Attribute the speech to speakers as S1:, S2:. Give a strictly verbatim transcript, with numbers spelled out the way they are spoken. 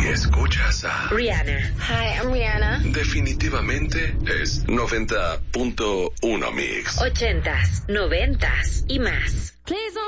S1: escuchas a
S2: Rihanna.
S3: Hi, I'm Rihanna.
S1: Definitivamente es noventa punto uno Mix.
S2: Ochentas, noventas y más.
S4: Please don't